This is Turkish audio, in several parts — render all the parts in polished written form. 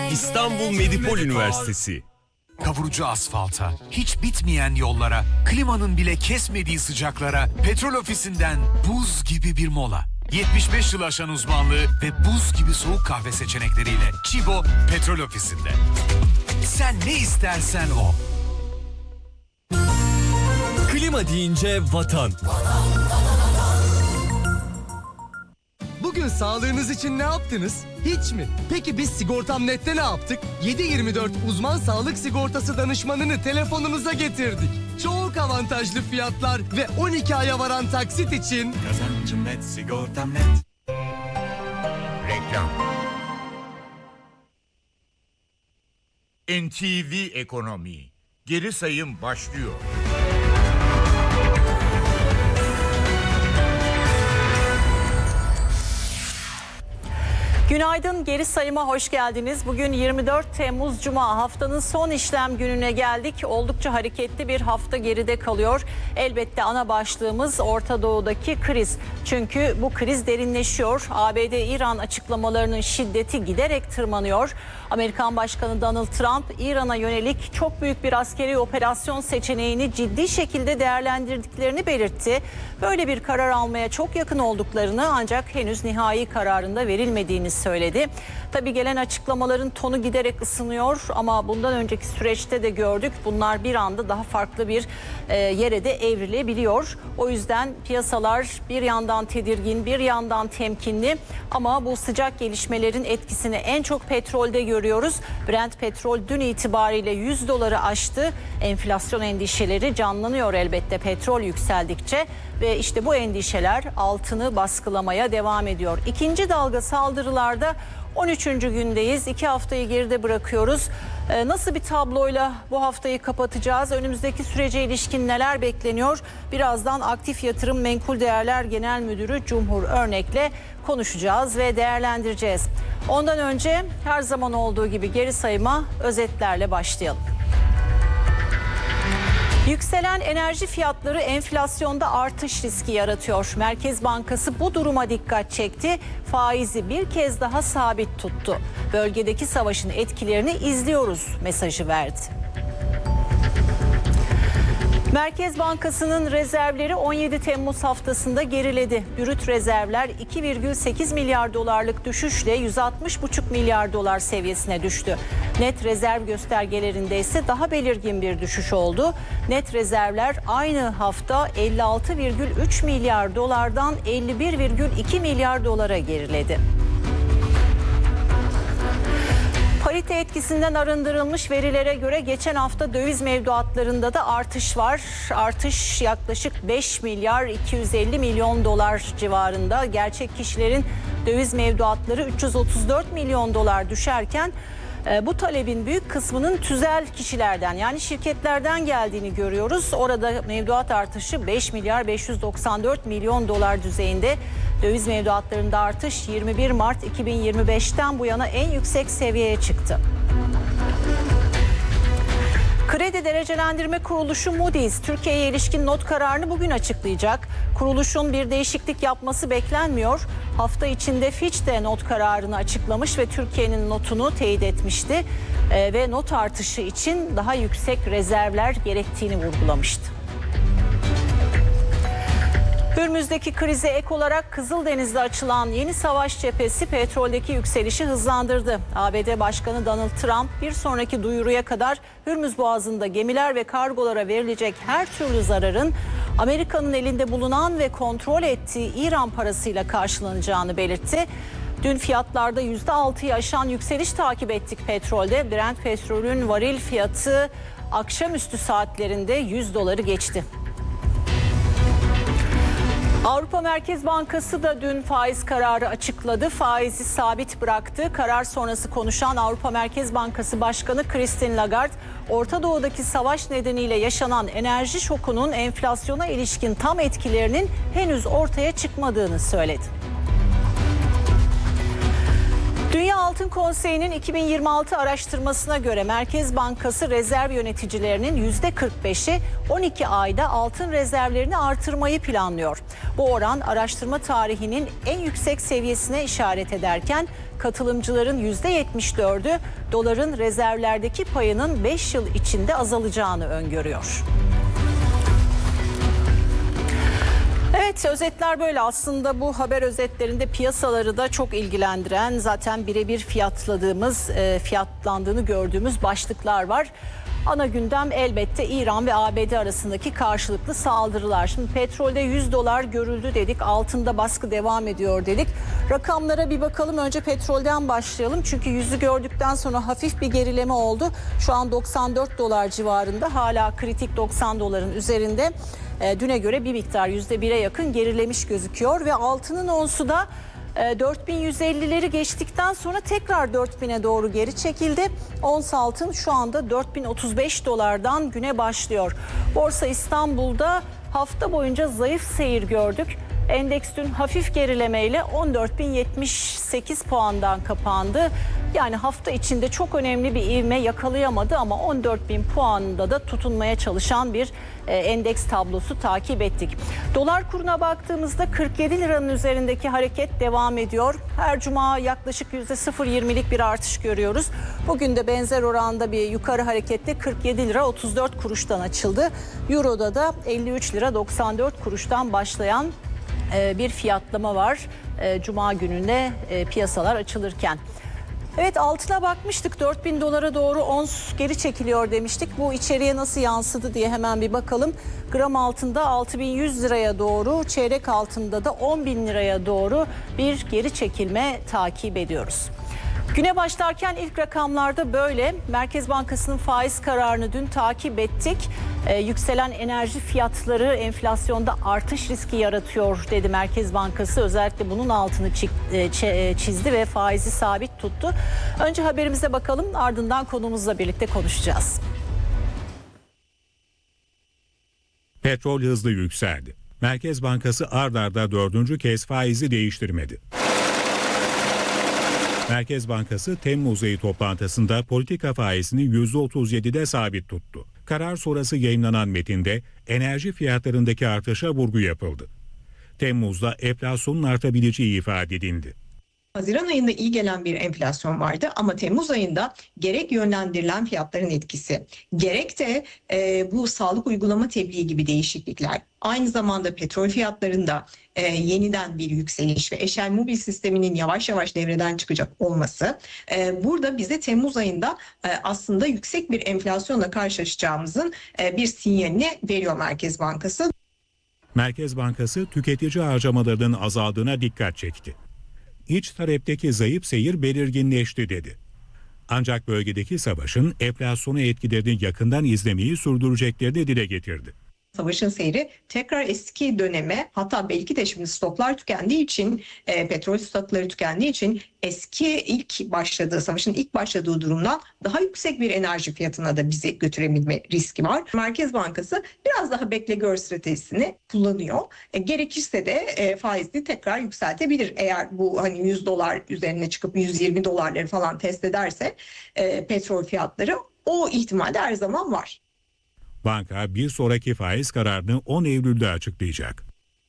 İstanbul Medipol Üniversitesi. Kavurucu asfalta, hiç bitmeyen yollara, klimanın bile kesmediği sıcaklara, petrol ofisinden buz gibi bir mola. 75 yıl aşan uzmanlığı ve buz gibi soğuk kahve seçenekleriyle Chibo Petrol Ofisi'nde. Sen ne istersen o. Klima deyince vatan. Bugün sağlığınız için ne yaptınız? Hiç mi? Peki biz Sigortam.net'te ne yaptık? 7/24 uzman sağlık sigortası danışmanını telefonunuza getirdik. Çok avantajlı fiyatlar ve 12 aya varan taksit için... Kazancım net, sigortam net. Reklam. NTV Ekonomi. Geri sayım başlıyor. Günaydın, geri sayıma hoş geldiniz. Bugün 24 Temmuz Cuma, haftanın son işlem gününe geldik. Oldukça hareketli bir hafta geride kalıyor. Elbette ana başlığımız Orta Doğu'daki kriz. Çünkü bu kriz derinleşiyor. ABD-İran açıklamalarının şiddeti giderek tırmanıyor. Amerikan Başkanı Donald Trump, İran'a yönelik çok büyük bir askeri operasyon seçeneğini ciddi şekilde değerlendirdiklerini belirtti. Böyle bir karar almaya çok yakın olduklarını, ancak henüz nihai kararında verilmediğini söyledi. Tabii gelen açıklamaların tonu giderek ısınıyor ama bundan önceki süreçte de gördük. Bunlar bir anda daha farklı bir yere de evrilebiliyor. O yüzden piyasalar bir yandan tedirgin, bir yandan temkinli ama bu sıcak gelişmelerin etkisini en çok petrolde görüyoruz. Brent petrol dün itibariyle $100'ı aştı. Enflasyon endişeleri canlanıyor elbette petrol yükseldikçe ve işte bu endişeler altını baskılamaya devam ediyor. İkinci dalga saldırılarda 13. gündeyiz. 2 haftayı geride bırakıyoruz. Nasıl bir tabloyla bu haftayı kapatacağız? Önümüzdeki sürece ilişkin neler bekleniyor? Birazdan Aktif Yatırım Menkul Değerler Genel Müdürü Cumhur Örnek'le konuşacağız ve değerlendireceğiz. Ondan önce her zaman olduğu gibi geri sayıma özetlerle başlayalım. Yükselen enerji fiyatları enflasyonda artış riski yaratıyor. Merkez Bankası bu duruma dikkat çekti. Faizi bir kez daha sabit tuttu. Bölgedeki savaşın etkilerini izliyoruz mesajı verdi. Merkez Bankası'nın rezervleri 17 Temmuz haftasında geriledi. Brüt rezervler 2,8 milyar dolarlık düşüşle 160,5 milyar dolar seviyesine düştü. Net rezerv göstergelerinde ise daha belirgin bir düşüş oldu. Net rezervler aynı hafta 56,3 milyar dolardan 51,2 milyar dolara geriledi. Parite etkisinden arındırılmış verilere göre geçen hafta döviz mevduatlarında da artış var. Artış yaklaşık 5 milyar 250 milyon dolar civarında. Gerçek kişilerin döviz mevduatları 334 milyon dolar düşerken bu talebin büyük kısmının tüzel kişilerden, yani şirketlerden geldiğini görüyoruz. Orada mevduat artışı 5 milyar 594 milyon dolar düzeyinde. Döviz mevduatlarında artış 21 Mart 2025'ten bu yana en yüksek seviyeye çıktı. Kredi Derecelendirme Kuruluşu Moody's, Türkiye'ye ilişkin not kararını bugün açıklayacak. Kuruluşun bir değişiklik yapması beklenmiyor. Hafta içinde Fitch de not kararını açıklamış ve Türkiye'nin notunu teyit etmişti. Ve not artışı için daha yüksek rezervler gerektiğini vurgulamıştı. Hürmüz'deki krize ek olarak Kızıldeniz'de açılan yeni savaş cephesi petroldeki yükselişi hızlandırdı. ABD Başkanı Donald Trump bir sonraki duyuruya kadar Hürmüz Boğazı'nda gemiler ve kargolara verilecek her türlü zararın Amerika'nın elinde bulunan ve kontrol ettiği İran parasıyla karşılanacağını belirtti. Dün fiyatlarda %6'yı aşan yükseliş takip ettik petrolde. Brent petrolün varil fiyatı akşamüstü saatlerinde $100'ı geçti. Avrupa Merkez Bankası da dün faiz kararı açıkladı. Faizi sabit bıraktı. Karar sonrası konuşan Avrupa Merkez Bankası Başkanı Christine Lagarde, Orta Doğu'daki savaş nedeniyle yaşanan enerji şokunun enflasyona ilişkin tam etkilerinin henüz ortaya çıkmadığını söyledi. Dünya altın Altın Konseyi'nin 2026 araştırmasına göre Merkez Bankası rezerv yöneticilerinin %45'i 12 ayda altın rezervlerini artırmayı planlıyor. Bu oran araştırma tarihinin en yüksek seviyesine işaret ederken katılımcıların %74'ü doların rezervlerdeki payının 5 yıl içinde azalacağını öngörüyor. Evet, özetler böyle. Aslında bu haber özetlerinde piyasaları da çok ilgilendiren, zaten birebir fiyatlandığını gördüğümüz başlıklar var. Ana gündem elbette İran ve ABD arasındaki karşılıklı saldırılar. Şimdi petrolde $100 görüldü dedik, altında baskı devam ediyor dedik. Rakamlara bir bakalım, önce petrolden başlayalım. Çünkü yüzü gördükten sonra hafif bir gerileme oldu. Şu an $94 civarında, hala kritik $90'ın üzerinde. Düne göre bir miktar %1'e yakın gerilemiş gözüküyor ve altının onsu da 4150'leri geçtikten sonra tekrar 4000'e doğru geri çekildi. Ons altın şu anda $4035'dan güne başlıyor. Borsa İstanbul'da hafta boyunca zayıf seyir gördük. Endeks dün hafif gerilemeyle 14.078 puandan kapandı. Yani hafta içinde çok önemli bir ivme yakalayamadı ama 14.000 puanında da tutunmaya çalışan bir endeks tablosu takip ettik. Dolar kuruna baktığımızda 47 liranın üzerindeki hareket devam ediyor. Her cuma yaklaşık %0.20'lik bir artış görüyoruz. Bugün de benzer oranda bir yukarı hareketle 47 lira 34 kuruştan açıldı. Euro'da da 53 lira 94 kuruştan başlayan bir fiyatlama var Cuma gününde piyasalar açılırken. Evet, altına bakmıştık, $4000 doğru ons geri çekiliyor demiştik. Bu içeriye nasıl yansıdı diye hemen bir bakalım. Gram altında 6100 liraya doğru, çeyrek altında da 10.000 liraya doğru bir geri çekilme takip ediyoruz. Güne başlarken ilk rakamlarda böyle. Merkez Bankası'nın faiz kararını dün takip ettik. Yükselen enerji fiyatları enflasyonda artış riski yaratıyor dedi Merkez Bankası. Özellikle bunun altını çizdi ve faizi sabit tuttu. Önce haberimize bakalım, ardından konuğumuzla birlikte konuşacağız. Petrol hızlı yükseldi. Merkez Bankası ard arda 4. kez faizi değiştirmedi. Merkez Bankası Temmuz ayı toplantısında politika faizini %37'de sabit tuttu. Karar sonrası yayımlanan metinde enerji fiyatlarındaki artışa vurgu yapıldı. Temmuz'da enflasyonun artabileceği ifade edildi. Haziran ayında iyi gelen bir enflasyon vardı ama Temmuz ayında gerek yönlendirilen fiyatların etkisi, gerek de bu sağlık uygulama tebliği gibi değişiklikler, aynı zamanda petrol fiyatlarında yeniden bir yükseliş ve EşelMobil sisteminin yavaş yavaş devreden çıkacak olması burada bize Temmuz ayında aslında yüksek bir enflasyonla karşılaşacağımızın bir sinyalini veriyor Merkez Bankası. Merkez Bankası tüketici harcamalarının azaldığına dikkat çekti. İç talepteki zayıf seyir belirginleşti dedi. Ancak bölgedeki savaşın enflasyona etkilerini yakından izlemeyi sürdüreceklerini dile getirdi. Savaşın seyri tekrar eski döneme, hatta belki de şimdi stoklar tükendiği için, petrol stokları tükendiği için eski savaşın ilk başladığı durumdan daha yüksek bir enerji fiyatına da bizi götürebilme riski var. Merkez Bankası biraz daha bekle gör stratejisini kullanıyor. Gerekirse de faizi tekrar yükseltebilir. Eğer bu hani $100 üzerine çıkıp $120 falan test ederse petrol fiyatları, o ihtimal de her zaman var. Banka bir sonraki faiz kararını 10 Eylül'de açıklayacak.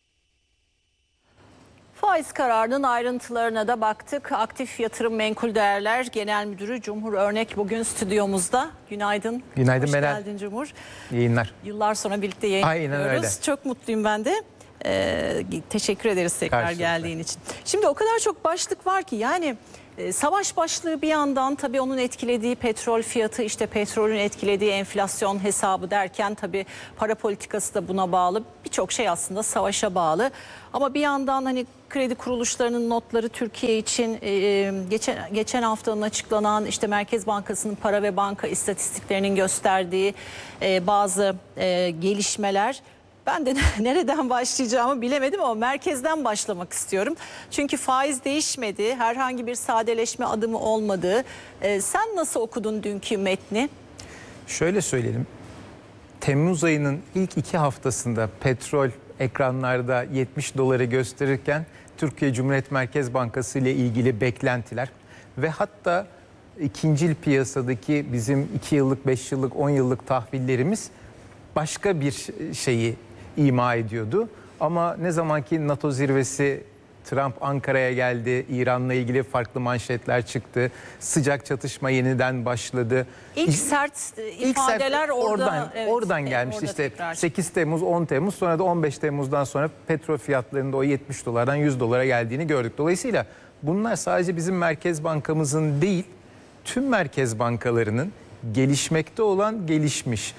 Faiz kararının ayrıntılarına da baktık. Aktif Yatırım Menkul Değerler Genel Müdürü Cumhur Örnek bugün stüdyomuzda. Günaydın. Günaydın Hoş Meral. geldin Cumhur. İyi günler. Yıllar sonra birlikte yayınlıyoruz. Aynen öyle. Çok mutluyum ben de. Teşekkür ederiz tekrar Karşılıklı. geldiğin için. Şimdi o kadar çok başlık var ki yani savaş başlığı bir yandan, tabii onun etkilediği petrol fiyatı, işte petrolün etkilediği enflasyon hesabı derken tabii para politikası da buna bağlı. Birçok şey aslında savaşa bağlı. Ama bir yandan hani kredi kuruluşlarının notları Türkiye için geçen haftanın açıklanan işte Merkez Bankası'nın para ve banka istatistiklerinin gösterdiği bazı gelişmeler. Ben de nereden başlayacağımı bilemedim ama merkezden başlamak istiyorum. Çünkü faiz değişmedi, herhangi bir sadeleşme adımı olmadı. Sen nasıl okudun dünkü metni? Şöyle söyleyelim. Temmuz ayının ilk 2 haftasında petrol ekranlarda $70 gösterirken Türkiye Cumhuriyet Merkez Bankası ile ilgili beklentiler ve hatta ikincil piyasadaki bizim 2 yıllık, 5 yıllık, 10 yıllık tahvillerimiz başka bir şeyi ima ediyordu. Ama ne zaman ki NATO zirvesi, Trump Ankara'ya geldi, İran'la ilgili farklı manşetler çıktı, sıcak çatışma yeniden başladı. İlk sert ifadeler oradan gelmişti. İşte 8 Temmuz, 10 Temmuz, sonra da 15 Temmuz'dan sonra petrol fiyatlarında o 70 dolardan 100 dolara geldiğini gördük. Dolayısıyla bunlar sadece bizim Merkez Bankamızın değil, tüm merkez bankalarının gelişmekte olan, gelişmiş,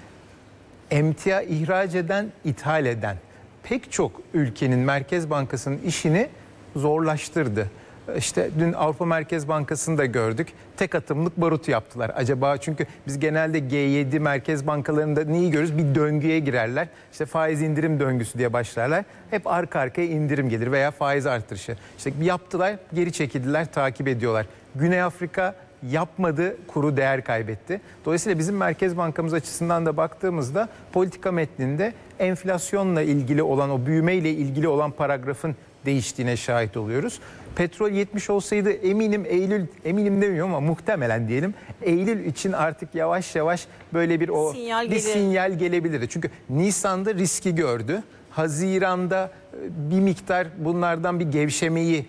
emtia ihraç eden, ithal eden pek çok ülkenin Merkez Bankası'nın işini zorlaştırdı. İşte dün Avrupa Merkez Bankası'nı da gördük. Tek atımlık barut yaptılar. Acaba çünkü biz genelde G7 merkez bankalarında neyi görürüz? Bir döngüye girerler. İşte faiz indirim döngüsü diye başlarlar. Hep arka arkaya indirim gelir veya faiz artışı. İşte yaptılar, geri çekildiler, takip ediyorlar. Güney Afrika yapmadı, kuru değer kaybetti. Dolayısıyla bizim Merkez Bankamız açısından da baktığımızda politika metninde enflasyonla ilgili olan, o büyümeyle ilgili olan paragrafın değiştiğine şahit oluyoruz. Petrol 70 olsaydı eminim demiyorum ama muhtemelen diyelim, Eylül için artık yavaş yavaş böyle bir sinyal gelebilirdi. Çünkü Nisan'da riski gördü. Haziran'da bir miktar bunlardan bir gevşemeyi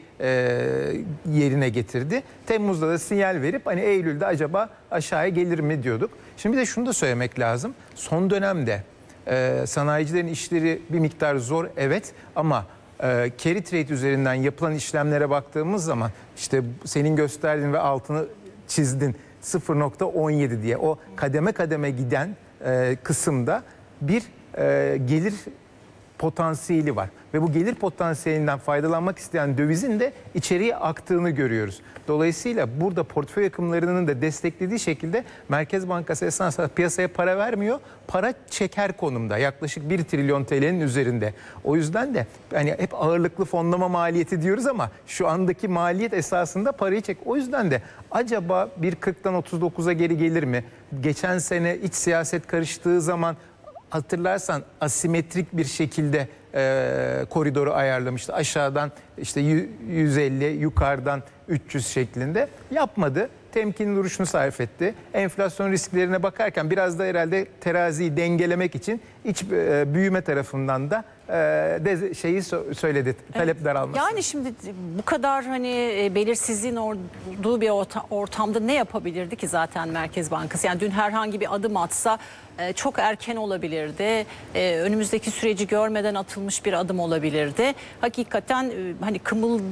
yerine getirdi. Temmuz'da da sinyal verip hani Eylül'de acaba aşağıya gelir mi diyorduk. Şimdi bir de şunu da söylemek lazım. Son dönemde sanayicilerin işleri bir miktar zor, evet, ama carry trade üzerinden yapılan işlemlere baktığımız zaman işte senin gösterdiğin ve altını çizdin 0.17 diye o kademe kademe giden kısımda bir gelir potansiyeli var. Ve bu gelir potansiyelinden faydalanmak isteyen dövizin de içeriye aktığını görüyoruz. Dolayısıyla burada portföy akımlarının da desteklediği şekilde Merkez Bankası esasında piyasaya para vermiyor, para çeker konumda. Yaklaşık 1 trilyon TL'nin üzerinde. O yüzden de hani hep ağırlıklı fonlama maliyeti diyoruz ama şu andaki maliyet esasında parayı çek. O yüzden de acaba 1.40'dan 39'a geri gelir mi? Geçen sene iç siyaset karıştığı zaman hatırlarsan asimetrik bir şekilde koridoru ayarlamıştı. Aşağıdan işte 150, yukarıdan 300 şeklinde yapmadı. Temkinli duruşunu sarf etti. Enflasyon risklerine bakarken biraz da herhalde teraziyi dengelemek için iç büyüme tarafından da söyledi. Talep daralması. Yani şimdi bu kadar hani belirsizliğin olduğu bir ortamda ne yapabilirdi ki zaten Merkez Bankası? Yani dün herhangi bir adım atsa çok erken olabilirdi. Önümüzdeki süreci görmeden atılmış bir adım olabilirdi. Hakikaten hani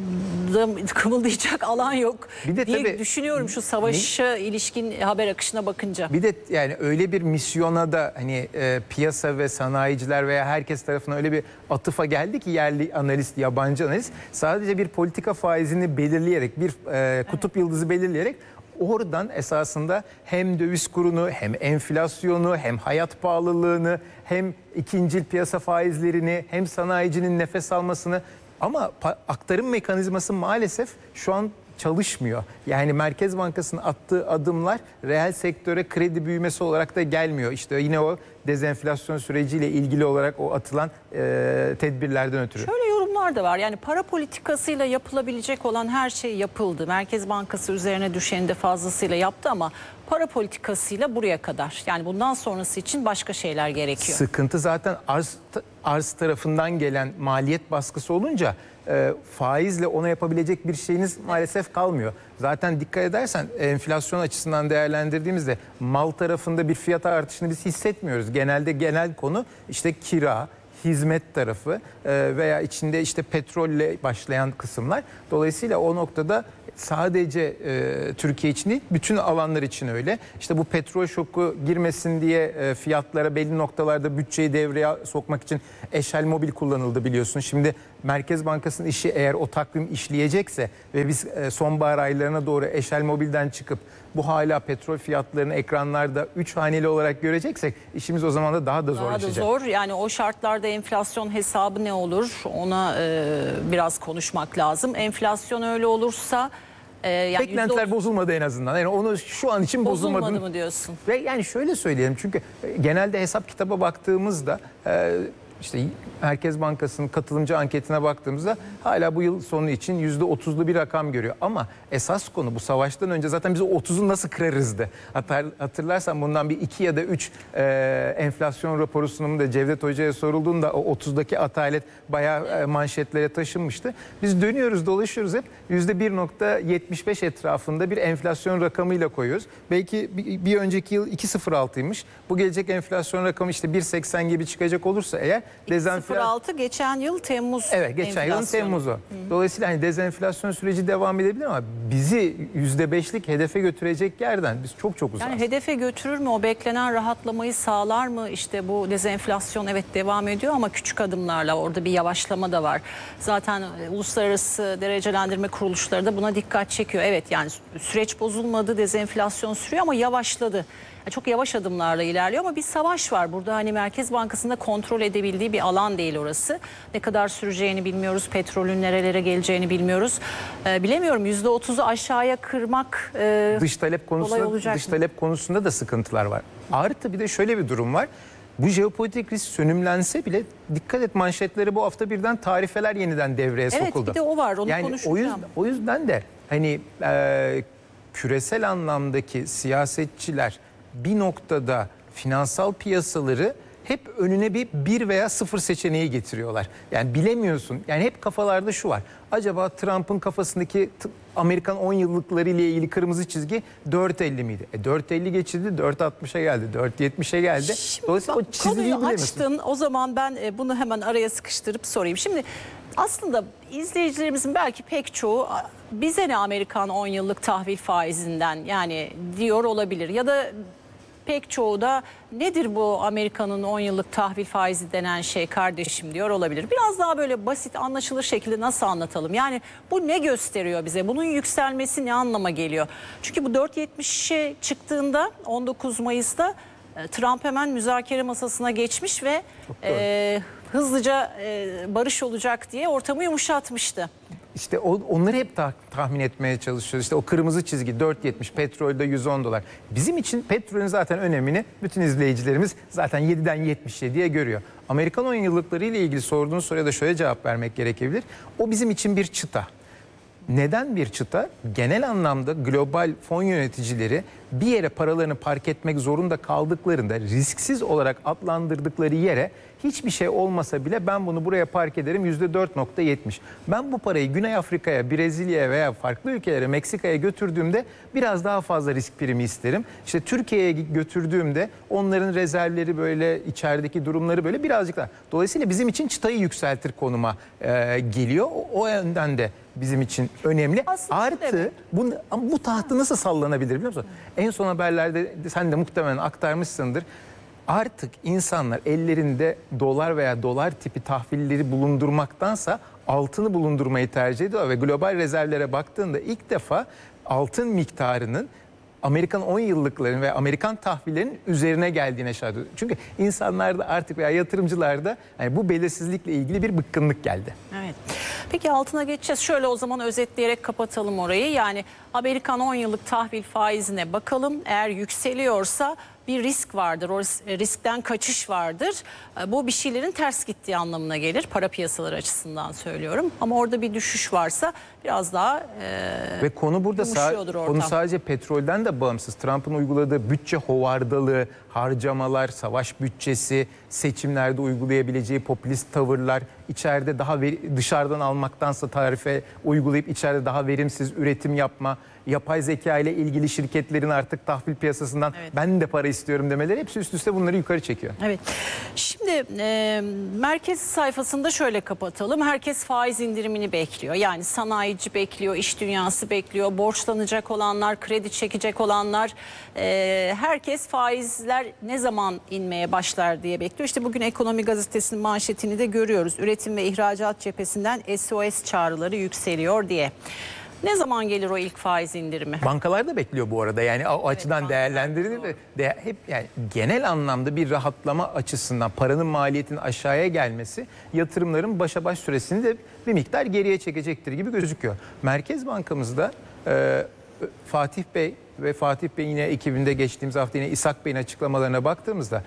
kımıldayacak alan yok diye tabii, düşünüyorum şu savaşa ilişkin haber akışına bakınca. Bir de yani öyle bir misyona da hani piyasa ve sanayiciler veya herkes tarafından öyle bir atıfa geldi ki yerli analist, yabancı analist sadece bir politika faizini belirleyerek, bir kutup yıldızı belirleyerek oradan esasında hem döviz kurunu, hem enflasyonu, hem hayat pahalılığını, hem ikincil piyasa faizlerini, hem sanayicinin nefes almasını, ama aktarım mekanizması maalesef şu an çalışmıyor. Yani Merkez Bankası'nın attığı adımlar reel sektöre kredi büyümesi olarak da gelmiyor. İşte yine o dezenflasyon süreciyle ilgili olarak o atılan tedbirlerden ötürü. Şöyle yorumlar da var. Yani para politikasıyla yapılabilecek olan her şey yapıldı. Merkez Bankası üzerine düşeni de fazlasıyla yaptı ama para politikasıyla buraya kadar. Yani bundan sonrası için başka şeyler gerekiyor. Sıkıntı zaten arz tarafından gelen maliyet baskısı olunca faizle ona yapabilecek bir şeyiniz maalesef kalmıyor. Zaten dikkat edersen enflasyon açısından değerlendirdiğimizde mal tarafında bir fiyat artışını biz hissetmiyoruz. Genelde genel konu işte kira, hizmet tarafı veya içinde işte petrolle başlayan kısımlar. Dolayısıyla o noktada sadece Türkiye için değil, bütün alanlar için öyle. İşte bu petrol şoku girmesin diye fiyatlara belli noktalarda bütçeyi devreye sokmak için eşel mobil kullanıldı biliyorsun. Şimdi Merkez Bankası'nın işi eğer o takvim işleyecekse ve biz sonbahar aylarına doğru eşel mobilden çıkıp bu hala petrol fiyatlarını ekranlarda 3 haneli olarak göreceksek işimiz o zaman da daha da zorlaşacak. Daha da zor. Yani o şartlarda enflasyon hesabı ne olur? Ona biraz konuşmak lazım. Enflasyon öyle olursa yani beklentiler bozulmadı en azından. Yani onu şu an için bozulmadı mı diyorsun? Ve yani şöyle söyleyelim, çünkü genelde hesap kitaba baktığımızda işte Merkez Bankası'nın katılımcı anketine baktığımızda hala bu yıl sonu için %30'lu bir rakam görüyor. Ama esas konu bu savaştan önce zaten biz o 30'u nasıl kırarızdı. Hatırlarsan bundan bir 2 ya da 3 enflasyon raporu sunumunda Cevdet Hoca'ya sorulduğunda o 30'daki atalet bayağı manşetlere taşınmıştı. Biz dönüyoruz dolaşıyoruz hep %1.75 etrafında bir enflasyon rakamıyla koyuyoruz. Belki bir önceki yıl 2.06'ymış. Bu gelecek enflasyon rakamı işte 1.80 gibi çıkacak olursa eğer 2.06 geçen yıl Temmuz. Evet, geçen yılın Temmuz'u. Dolayısıyla hani dezenflasyon süreci devam edebilir ama bizi %5'lik hedefe götürecek yerden biz çok uzağız. Yani hedefe götürür mü? O beklenen rahatlamayı sağlar mı? İşte bu dezenflasyon evet devam ediyor ama küçük adımlarla, orada bir yavaşlama da var. Zaten uluslararası derecelendirme kuruluşları da buna dikkat çekiyor. Evet, yani süreç bozulmadı, dezenflasyon sürüyor ama yavaşladı. Çok yavaş adımlarla ilerliyor ama bir savaş var burada. Hani Merkez Bankası'nda kontrol edebildiği bir alan değil orası. Ne kadar süreceğini bilmiyoruz. Petrolün nerelere geleceğini bilmiyoruz. Bilemiyorum, %30'u aşağıya kırmak dış talep konusunda da sıkıntılar var. Artı bir de şöyle bir durum var. Bu jeopolitik risk sönümlense bile dikkat et, manşetleri bu hafta birden tarifeler yeniden devreye sokuldu. Evet, bir de o var, onu konuşacağım. O yüzden de hani küresel anlamdaki siyasetçiler bir noktada finansal piyasaları hep önüne bir veya 0 seçeneği getiriyorlar. Yani bilemiyorsun. Yani hep kafalarda şu var. Acaba Trump'ın kafasındaki Amerikan 10 yıllıkları ile ilgili kırmızı çizgi 4.50 miydi? 4.50 geçildi, 4.60'a geldi, 4.70'e geldi. Dolayısıyla o çizgiyi bilemiyorsun. Açtın. O zaman ben bunu hemen araya sıkıştırıp sorayım. Şimdi aslında izleyicilerimizin belki pek çoğu bize ne Amerikan 10 yıllık tahvil faizinden yani diyor olabilir. Ya da pek çoğu da nedir bu Amerika'nın 10 yıllık tahvil faizi denen şey kardeşim diyor olabilir. Biraz daha böyle basit, anlaşılır şekilde nasıl anlatalım? Yani bu ne gösteriyor bize? Bunun yükselmesi ne anlama geliyor? Çünkü bu 4.70'e çıktığında 19 Mayıs'ta Trump hemen müzakere masasına geçmiş ve hızlıca barış olacak diye ortamı yumuşatmıştı. İşte onları hep tahmin etmeye çalışıyoruz. İşte o kırmızı çizgi 4.70, petrolde $110. Bizim için petrolün zaten önemini bütün izleyicilerimiz zaten 7'den 77'ye görüyor. Amerikan 10 yıllıkları ile ilgili sorduğunuz soruya da şöyle cevap vermek gerekebilir. O bizim için bir çıta. Neden bir çıta? Genel anlamda global fon yöneticileri bir yere paralarını park etmek zorunda kaldıklarında risksiz olarak adlandırdıkları yere hiçbir şey olmasa bile ben bunu buraya park ederim %4.70. Ben bu parayı Güney Afrika'ya, Brezilya'ya veya farklı ülkelere, Meksika'ya götürdüğümde biraz daha fazla risk primi isterim. İşte Türkiye'ye götürdüğümde onların rezervleri böyle, içerideki durumları böyle birazcık daha. Dolayısıyla bizim için çıtayı yükseltir konuma geliyor. O yönden de bizim için önemli. Artı bu tahtı nasıl sallanabilir biliyor musun? En son haberlerde sen de muhtemelen aktarmışsındır. Artık insanlar ellerinde dolar veya dolar tipi tahvilleri bulundurmaktansa altını bulundurmayı tercih ediyor ve global rezervlere baktığında ilk defa altın miktarının Amerikan 10 yıllıkların ve Amerikan tahvillerinin üzerine geldiğine şahit ediyoruz. Çünkü insanlarda artık veya yatırımcılarda yani bu belirsizlikle ilgili bir bıkkınlık geldi. Evet. Peki altına geçeceğiz. Şöyle o zaman özetleyerek kapatalım orayı. Yani Amerikan 10 yıllık tahvil faizine bakalım. Eğer yükseliyorsa bir risk vardır. O riskten kaçış vardır. Bu bir şeylerin ters gittiği anlamına gelir. Para piyasaları açısından söylüyorum. Ama orada bir düşüş varsa biraz daha ve konu burada konu sadece petrolden de bağımsız. Trump'ın uyguladığı bütçe hovardalığı, harcamalar, savaş bütçesi, seçimlerde uygulayabileceği popülist tavırlar, içeride daha dışarıdan almaktansa tarife uygulayıp içeride daha verimsiz üretim yapma, yapay zeka ile ilgili şirketlerin artık tahvil piyasasından ben de para istiyorum demeleri hepsi üst üste bunları yukarı çekiyor. Evet. Şimdi merkez sayfasında şöyle kapatalım. Herkes faiz indirimini bekliyor. Yani sanayici bekliyor, iş dünyası bekliyor, borçlanacak olanlar, kredi çekecek olanlar. Herkes faizler ne zaman inmeye başlar diye bekliyor. İşte bugün Ekonomi Gazetesi'nin manşetini de görüyoruz. Üretim ve ihracat cephesinden SOS çağrıları yükseliyor diye. Ne zaman gelir o ilk faiz indirimi? Bankalar da bekliyor bu arada. Yani o açıdan değerlendirilir de hep yani genel anlamda bir rahatlama açısından paranın maliyetinin aşağıya gelmesi yatırımların başa baş süresini de bir miktar geriye çekecektir gibi gözüküyor. Merkez Bankamızda Fatih Bey ve Fatih Bey yine ekibinde geçtiğimiz hafta yine İshak Bey'in açıklamalarına baktığımızda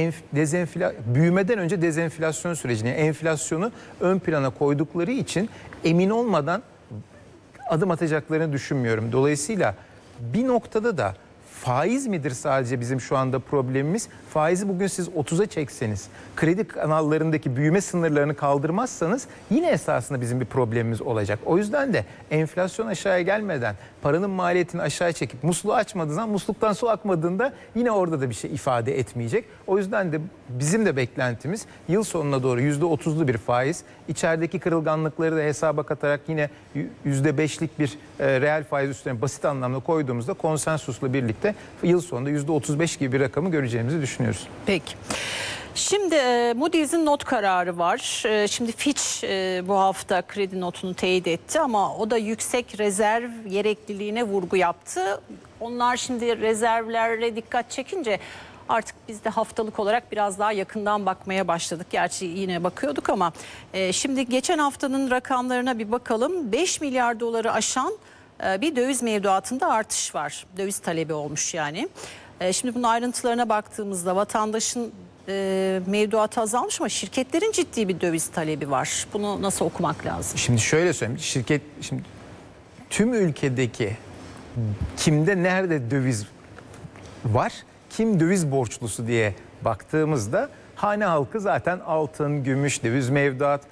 büyümeden önce dezenflasyon sürecini, enflasyonu ön plana koydukları için emin olmadan adım atacaklarını düşünmüyorum. Dolayısıyla bir noktada da faiz midir sadece bizim şu anda problemimiz? Faizi bugün siz 30'a çekseniz, kredi kanallarındaki büyüme sınırlarını kaldırmazsanız yine esasında bizim bir problemimiz olacak. O yüzden de enflasyon aşağıya gelmeden, paranın maliyetini aşağıya çekip musluğu açmadığınızda, musluktan su akmadığında yine orada da bir şey ifade etmeyecek. O yüzden de bizim de beklentimiz yıl sonuna doğru %30'lu bir faiz, içerideki kırılganlıkları da hesaba katarak yine %5'lik bir reel faiz üstüne basit anlamda koyduğumuzda konsensusla birlikte yıl sonunda %35 gibi bir rakamı göreceğimizi düşünüyoruz. Peki. Şimdi Moody's'in not kararı var. Şimdi Fitch bu hafta kredi notunu teyit etti ama o da yüksek rezerv gerekliliğine vurgu yaptı. Onlar şimdi rezervlere dikkat çekince artık biz de haftalık olarak biraz daha yakından bakmaya başladık. Gerçi yine bakıyorduk ama şimdi geçen haftanın rakamlarına bir bakalım. 5 milyar doları aşan bir döviz mevduatında artış var. Döviz talebi olmuş yani. Şimdi bunun ayrıntılarına baktığımızda vatandaşın mevduatı azalmış ama şirketlerin ciddi bir döviz talebi var. Bunu nasıl okumak lazım? Şimdi şöyle söyleyeyim. Şimdi tüm ülkedeki kimde nerede döviz var, kim döviz borçlusu diye baktığımızda hane halkı zaten altın, gümüş, döviz mevduat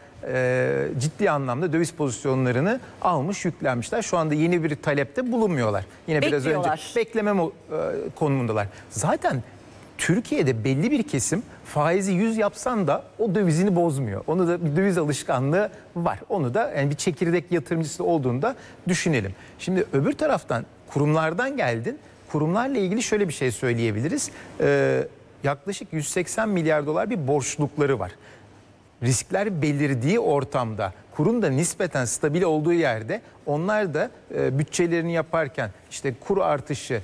ciddi anlamda döviz pozisyonlarını almış, yüklenmişler. Şu anda yeni bir talepte bulunmuyorlar. Yine biraz önce bekleme konumundalar. Zaten Türkiye'de belli bir kesim faizi 100 yapsan da o dövizini bozmuyor. Onu da bir döviz alışkanlığı var. Onu da yani bir çekirdek yatırımcısı olduğunda düşünelim. Şimdi öbür taraftan kurumlardan geldin. Kurumlarla ilgili şöyle bir şey söyleyebiliriz. Yaklaşık 180 milyar dolar bir borçlukları var. Riskler belirdiği ortamda, kurun da nispeten stabil olduğu yerde onlar da bütçelerini yaparken işte kur artışı,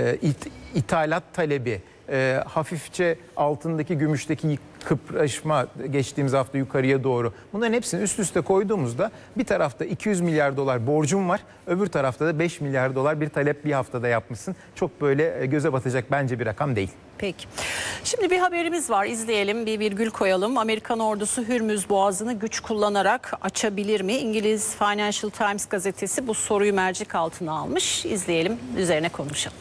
ithalat talebi, hafifçe altındaki gümüşteki kıpraşma geçtiğimiz hafta yukarıya doğru. Bunların hepsini üst üste koyduğumuzda bir tarafta 200 milyar dolar borcum var. Öbür tarafta da 5 milyar dolar bir talep bir haftada yapmışsın. Çok böyle göze batacak bence bir rakam değil. Peki. Şimdi bir haberimiz var. İzleyelim, bir virgül koyalım. Amerikan ordusu Hürmüz Boğazı'nı güç kullanarak açabilir mi? İngiliz Financial Times gazetesi bu soruyu mercek altına almış. İzleyelim, üzerine konuşalım.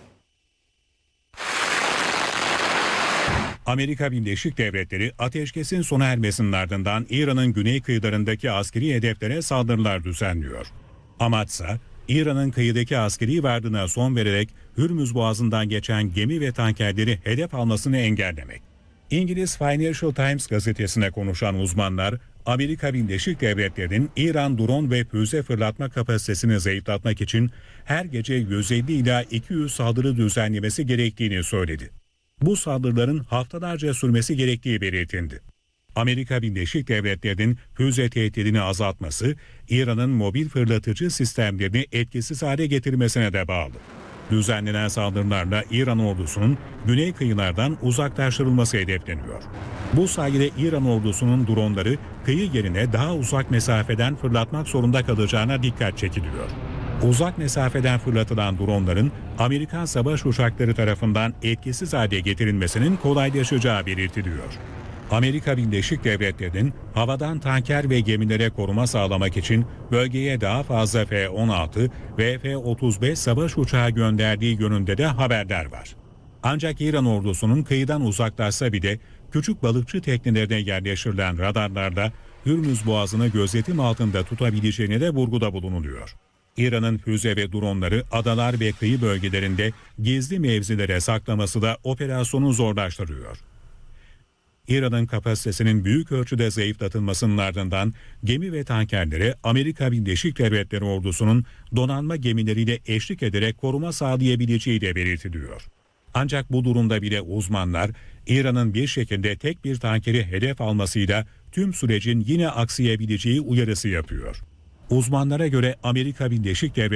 Amerika Birleşik Devletleri ateşkesin sona ermesinin ardından İran'ın güney kıyılarındaki askeri hedeflere saldırılar düzenliyor. Amaçsa İran'ın kıyıdaki askeri vardığına son vererek Hürmüz Boğazı'ndan geçen gemi ve tankerleri hedef almasını engellemek. İngiliz Financial Times gazetesine konuşan uzmanlar, Amerika Birleşik Devletleri'nin İran drone ve füze fırlatma kapasitesini zayıflatmak için her gece 150 ila 200 saldırı düzenlemesi gerektiğini söyledi. Bu saldırıların haftalarca sürmesi gerektiği belirtildi. Amerika Birleşik Devletleri'nin füze tehdidini azaltması, İran'ın mobil fırlatıcı sistemlerini etkisiz hale getirmesine de bağlı. Düzenlenen saldırılarla İran ordusunun güney kıyılardan uzaklaştırılması hedefleniyor. Bu sayede İran ordusunun dronları kıyı yerine daha uzak mesafeden fırlatmak zorunda kalacağına dikkat çekiliyor. Uzak mesafeden fırlatılan dronların Amerikan savaş uçakları tarafından etkisiz hale getirilmesinin kolaylaşacağı belirtiliyor. Amerika Birleşik Devletleri'nin havadan tanker ve gemilere koruma sağlamak için bölgeye daha fazla F-16 ve F-35 savaş uçağı gönderdiği yönünde de haberler var. Ancak İran ordusunun kıyıdan uzaklaşsa bile küçük balıkçı teknelerine yerleştirilen radarlarla Hürmüz Boğazı'nı gözetim altında tutabileceğine de vurguda bulunuluyor. İran'ın füze ve dronları adalar ve kıyı bölgelerinde gizli mevzilere saklaması da operasyonu zorlaştırıyor. İran'ın kapasitesinin büyük ölçüde zayıflatılmasının ardından gemi ve tankerlere Amerika Birleşik Devletleri ordusunun donanma gemileriyle eşlik ederek koruma sağlayabileceği de belirtiliyor. Ancak bu durumda bile uzmanlar İran'ın bir şekilde tek bir tankeri hedef almasıyla tüm sürecin yine aksayabileceği uyarısı yapıyor. Uzmanlara göre Amerika Birleşik Devletleri